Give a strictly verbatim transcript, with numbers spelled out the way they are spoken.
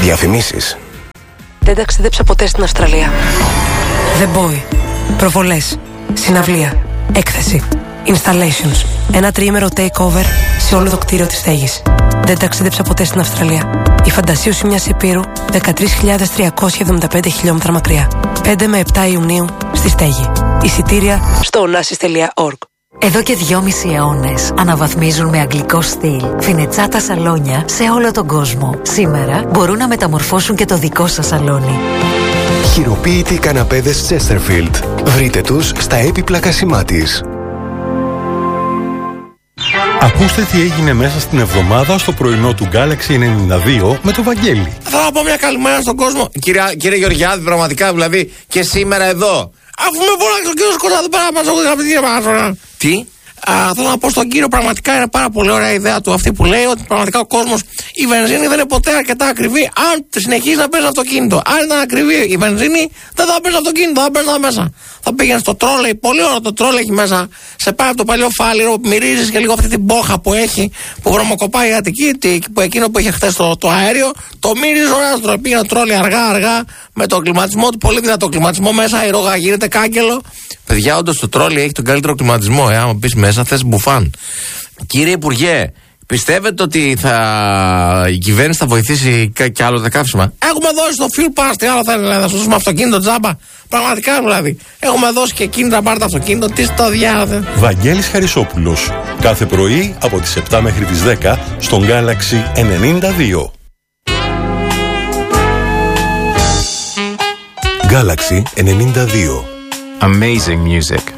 Διαφημίσεις. Δεν ταξίδεψα ποτέ στην Αυστραλία. The Boy. Προβολές. Συναυλία. Έκθεση. Installations. Ένα τριήμερο takeover σε όλο το κτίριο της Στέγης. Δεν ταξίδεψα ποτέ στην Αυστραλία. Η φαντασίωση μιας υπήρου δεκατρείς χιλιάδες τριακόσια εβδομήντα πέντε χιλιόμετρα μακριά. πέντε με επτά Ιουνίου στη Στέγη. Εισιτήρια στο onassis τελεία org. Εδώ και δυόμισι αιώνες αναβαθμίζουν με αγγλικό στυλ φινετσάτα σαλόνια σε όλο τον κόσμο. Σήμερα μπορούν να μεταμορφώσουν και το δικό σας σαλόνι. Χειροποίητοι καναπέδες Chesterfield. Βρείτε τους στα έπιπλα Κασιμάτης. Ακούστε τι έγινε μέσα στην εβδομάδα στο πρωινό του Galaxy ενενήντα δύο με το Βαγγέλη. Θέλω να πω μια καλημέρα στον κόσμο. Κύριε, κύριε Γεωργιάδη, πραγματικά δηλαδή και σήμερα εδώ. Αφού με φώναξε ο κύριο Κώστα εδώ πέρα, μα τι? Α, θέλω να πω στον κύριο, πραγματικά είναι πάρα πολύ ωραία ιδέα του αυτή που λέει ότι πραγματικά ο κόσμος, η βενζίνη δεν είναι ποτέ αρκετά ακριβή αν συνεχίζει να παίζει αυτοκίνητο. Αν ήταν ακριβή η βενζίνη, δεν θα παίζει αυτοκίνητο, θα παίζει μέσα. Θα πήγαινε στο τρόλεϊ, πολύ ωραίο το τρόλεϊ έχει μέσα. Σε πάει από το παλιό φάληρο, μυρίζει και λίγο αυτή την μπόχα που έχει, που βρωμοκοπάει η Αττική, που εκείνο που είχε χθε το, το αέριο, το μύριζε ωραία στο τρόλεϊ. Πήγαινε τρόλεϊ αργά-αργά με τον κλιματισμό του, πολύ δυνατό κλιματισμό μέσα, η ρόγα γίνεται κάγκελο. Παιδιά, όντως το τρόλεϊ έχει τον καλύτερο κλιματισμό, ε, άμα μπει μέσα θες μπουφάν. Κύριε Υπουργέ, πιστεύετε ότι θα... η κυβέρνηση θα βοηθήσει κι άλλο τα καύσιμα? Έχουμε δώσει το fuel pass, τι άλλο θέλει, δηλαδή, να σου δώσουμε αυτοκίνητο τζάμπα. Πραγματικά δηλαδή. Έχουμε δώσει και κίνητρα, πάρτε αυτοκίνητο, τι στο διάλογο. Βαγγέλης Χαρισόπουλος. Κάθε πρωί από τις επτά μέχρι τις δέκα στον Galaxy ενενήντα δύο. Galaxy ενενήντα δύο. Amazing music.